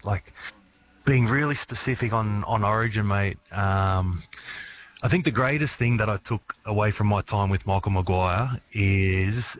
like being really specific on Origin, mate. I think the greatest thing that I took away from my time with Michael Maguire is,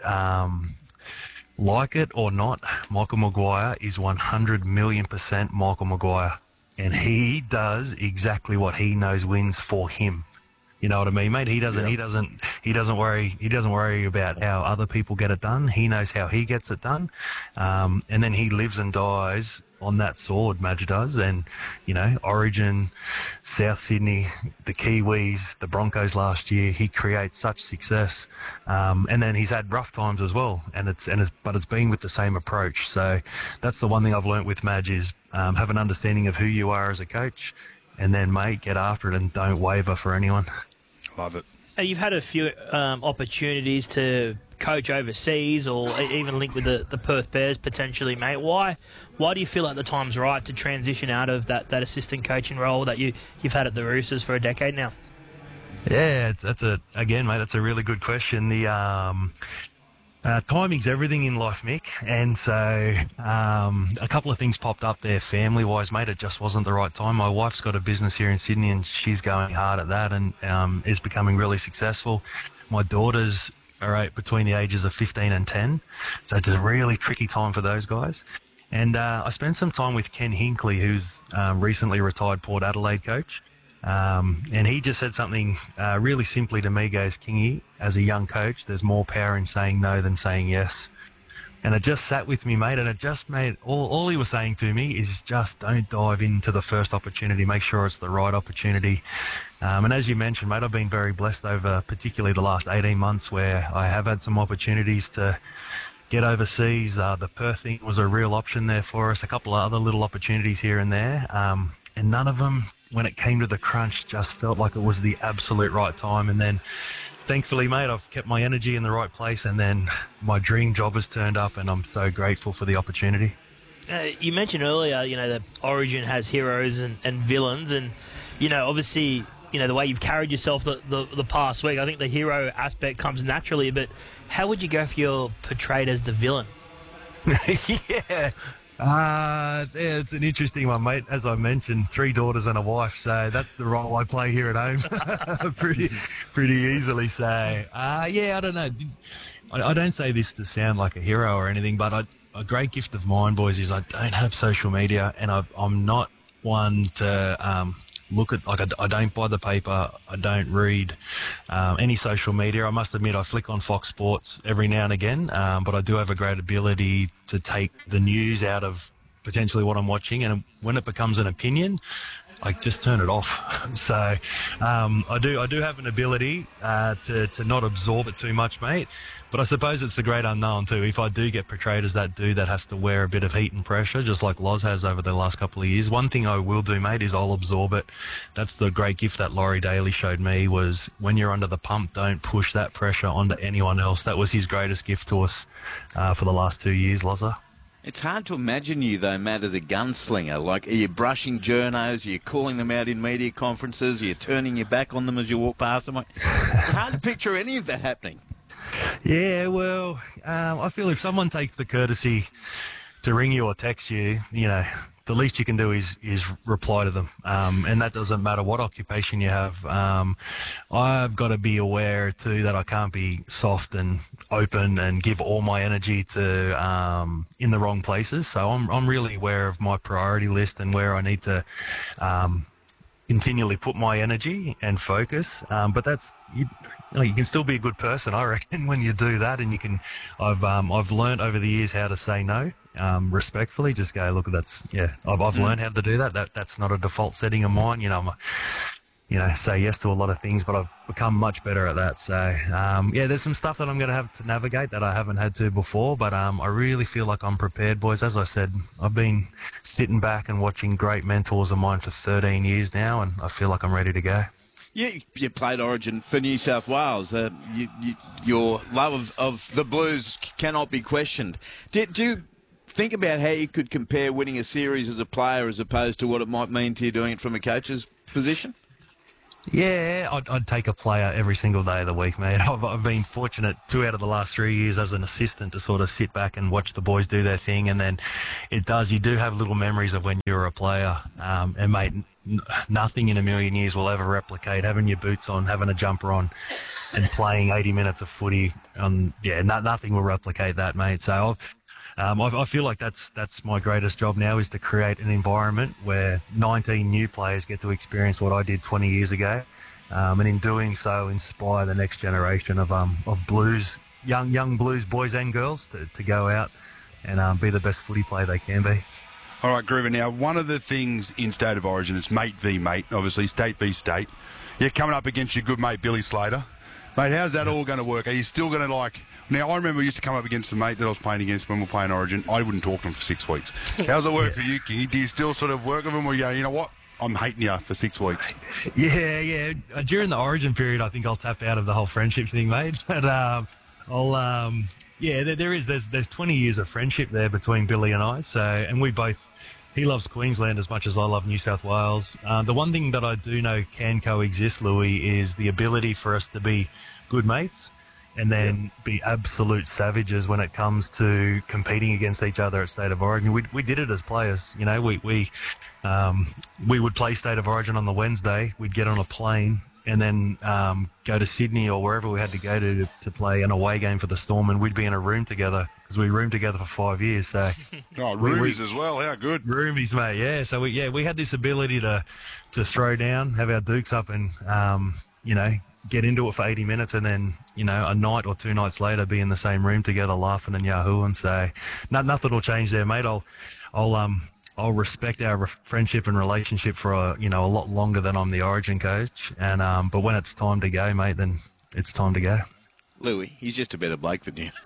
like it or not, Michael Maguire is 100 million% Michael Maguire. And he does exactly what he knows wins for him. You know what I mean, mate? He doesn't worry about how other people get it done. He knows how he gets it done. And then he lives and dies on that sword, Madge does. And, you know, Origin, South Sydney, the Kiwis, the Broncos last year, he creates such success. And then he's had rough times as well. But it's been with the same approach. So that's the one thing I've learnt with Madge is have an understanding of who you are as a coach. And then, mate, get after it and don't waver for anyone. Love it. You've had a few opportunities to coach overseas or even link with the Perth Bears potentially, mate. Why do you feel like the time's right to transition out of that assistant coaching role that you've had at the Roosters for a decade now? Yeah, that's a really good question. Timing's everything in life, Mick, and so a couple of things popped up there family-wise, mate. It just wasn't the right time. My wife's got a business here in Sydney and she's going hard at that and is becoming really successful. My daughters are between the ages of 15 and 10, so it's a really tricky time for those guys. And I spent some time with Ken Hinkley, who's recently retired Port Adelaide coach. And he just said something really simply to me, goes, Kingy, as a young coach, there's more power in saying no than saying yes. And it just sat with me, mate, and it just made, all he was saying to me is just don't dive into the first opportunity, make sure it's the right opportunity. And as you mentioned, mate, I've been very blessed over particularly the last 18 months where I have had some opportunities to get overseas. The Perth thing was a real option there for us, a couple of other little opportunities here and there, and none of them, when it came to the crunch, just felt like it was the absolute right time. And then thankfully, mate, I've kept my energy in the right place, and then my dream job has turned up, and I'm so grateful for the opportunity. You mentioned earlier, that Origin has heroes and villains, and, obviously, the way you've carried yourself the past week, I think the hero aspect comes naturally, but how would you go if you're portrayed as the villain? Yeah, it's an interesting one, mate. As I mentioned, 3 daughters and a wife, so that's the role I play here at home pretty easily. So, I don't know. I don't say this to sound like a hero or anything, but a great gift of mine, boys, is I don't have social media, and I'm not one to look at, I don't buy the paper, I don't read any social media. I must admit I flick on Fox Sports every now and again, but I do have a great ability to take the news out of potentially what I'm watching, and when it becomes an opinion, I just turn it off. So I do have an ability to not absorb it too much, mate. But I suppose it's the great unknown too. If I do get portrayed as that dude that has to wear a bit of heat and pressure, just like Loz has over the last couple of years, one thing I will do, mate, is I'll absorb it. That's the great gift that Laurie Daly showed me, was when you're under the pump, don't push that pressure onto anyone else. That was his greatest gift to us for the last 2 years, Loza. It's hard to imagine you, though, Matt, as a gunslinger. Like, are you brushing journos? Are you calling them out in media conferences? Are you turning your back on them as you walk past them? It's hard to picture any of that happening. Yeah, well, I feel if someone takes the courtesy to ring you or text you, the least you can do is reply to them. And that doesn't matter what occupation you have. I've got to be aware, too, that I can't be soft and open and give all my energy to in the wrong places. So I'm really aware of my priority list and where I need to continually put my energy and focus. But that's... You can still be a good person, I reckon, when you do that, and you can. I've learned over the years how to say no, respectfully. Just go, look, I've learned how to do that. That's not a default setting of mine. Say yes to a lot of things, but I've become much better at that. So, there's some stuff that I'm going to have to navigate that I haven't had to before, but I really feel like I'm prepared, boys. As I said, I've been sitting back and watching great mentors of mine for 13 years now, and I feel like I'm ready to go. You played Origin for New South Wales. Your love of the Blues cannot be questioned. Do you think about how you could compare winning a series as a player as opposed to what it might mean to you doing it from a coach's position? Yeah, I'd take a player every single day of the week, mate. I've been fortunate 2 out of the last 3 years as an assistant to sort of sit back and watch the boys do their thing, and then you do have little memories of when you were a player, and mate, nothing in a million years will ever replicate having your boots on, having a jumper on, and playing 80 minutes of footy. Nothing will replicate that, mate. So I feel like that's my greatest job now, is to create an environment where 19 new players get to experience what I did 20 years ago, and in doing so, inspire the next generation of Blues, young Blues boys and girls to go out and be the best footy player they can be. All right, Groover. Now, one of the things in State of Origin, it's mate v mate, obviously state v state. You're coming up against your good mate Billy Slater. Mate, how's that all going to work? Are you still going to Now, I remember I used to come up against a mate that I was playing against when we were playing Origin. I wouldn't talk to him for 6 weeks. How's it work for you, King? Do you still sort of work with him, or you go, you know what, I'm hating you for 6 weeks? Yeah. During the Origin period, I think I'll tap out of the whole friendship thing, mate. But there's 20 years of friendship there between Billy and I. So, and he loves Queensland as much as I love New South Wales. The one thing that I do know can coexist, Louis, is the ability for us to be good mates and then be absolute savages when it comes to competing against each other at State of Origin. We did it as players. You know, we would play State of Origin on the Wednesday. We'd get on a plane and then go to Sydney or wherever we had to go to play an away game for the Storm, and we'd be in a room together because we roomed together for 5 years. So, roomies as well. How good. Roomies, mate. Yeah. So we had this ability to throw down, have our dukes up, and get into it for 80 minutes, and then a night or 2 nights later be in the same room together laughing and yahooing. So nothing will change there, mate. I'll respect our friendship and relationship for a lot longer than I'm the Origin coach, and but when it's time to go, mate, then it's time to go. Louis, he's just a better bloke than you.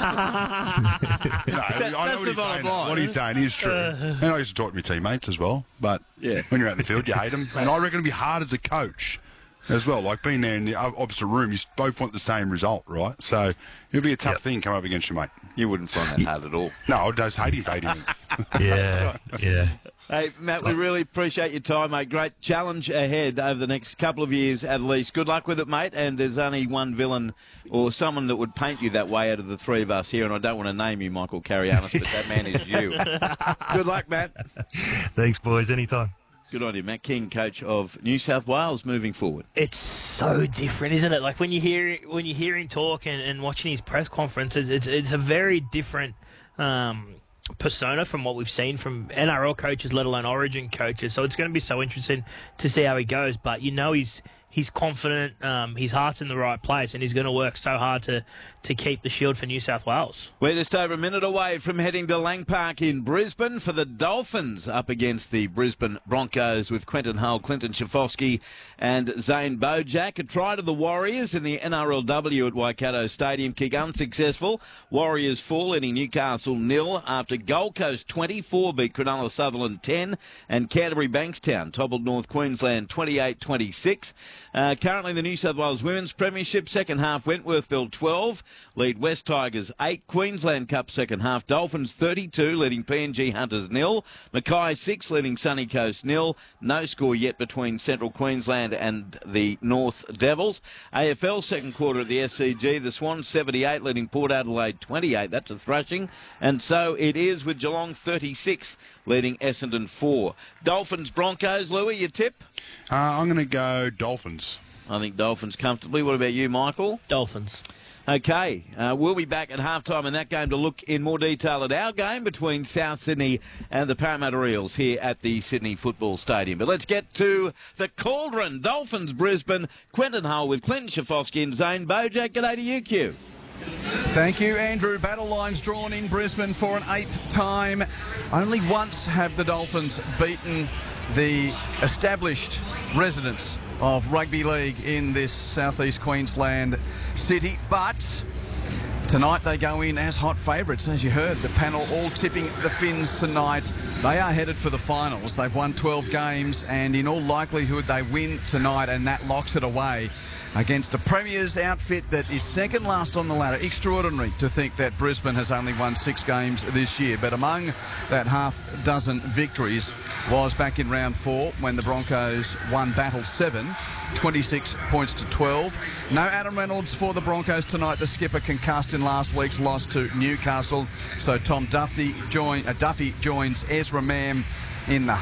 I know what he's saying. What he's saying is true. And I used to talk to my teammates as well, but when you're out in the field, you hate them. And I reckon it'd be hard as a coach as well, like being there in the opposite room, you both want the same result, right? So it'll be a tough thing come up against your mate. You wouldn't find that hard at all. No, I just hate him. Yeah. Hey, Matt, we really appreciate your time, mate. Great challenge ahead over the next couple of years at least. Good luck with it, mate. And there's only one villain or someone that would paint you that way out of the three of us here, and I don't want to name you Michael Carianis, but that man is you. Good luck, Matt. Thanks, boys. Anytime. Good on you, Matt King, coach of New South Wales, moving forward. It's so different, isn't it? Like when you hear him talk and watching his press conferences, it's a very different persona from what we've seen from NRL coaches, let alone Origin coaches. So it's going to be so interesting to see how he goes. But he's confident, his heart's in the right place, and he's going to work so hard to keep the shield for New South Wales. We're just over a minute away from heading to Lang Park in Brisbane for the Dolphins up against the Brisbane Broncos with Quentin Hull, Clinton Schifosky and Zane Bojack. A try to the Warriors in the NRLW at Waikato Stadium. Kick unsuccessful. Warriors fall, leading Newcastle 0 after Gold Coast 24 beat Cronulla Sutherland 10 and Canterbury Bankstown toppled North Queensland 28-26. Currently the New South Wales Women's Premiership second half, Wentworthville 12 lead West Tigers 8. Queensland Cup second half, Dolphins 32 leading PNG Hunters 0. Mackay 6 leading Sunny Coast 0. No score yet between Central Queensland and the North Devils. AFL second quarter at the SCG, the Swans 78 leading Port Adelaide 28. That's a thrashing. And so it is with Geelong 36 leading Essendon 4. Dolphins Broncos, Louis, your tip? I'm going to go Dolphins. I think Dolphins comfortably. What about you, Michael? Dolphins. Okay, we'll be back at halftime in that game to look in more detail at our game between South Sydney and the Parramatta Eels here at the Sydney Football Stadium. But let's get to the Cauldron. Dolphins, Brisbane, Quentin Hull with Clinton Schifosky and Zane Bojack. G'day to you, Q. Thank you, Andrew. Battle lines drawn in Brisbane for an 8th time. Only once have the Dolphins beaten the established residents of rugby league in this southeast Queensland city, but tonight they go in as hot favourites. As you heard, the panel all tipping the Finns tonight. They are headed for the finals. They've won 12 games, and in all likelihood they win tonight, and that locks it away against a Premier's outfit that is second last on the ladder. Extraordinary to think that Brisbane has only won 6 games this year, but among that half dozen victories was back in round 4 when the Broncos won Battle 7, 26 points to 12. No Adam Reynolds for the Broncos tonight. The skipper concussed in last week's loss to Newcastle, so Tom Duffy joins Ezra Mam in the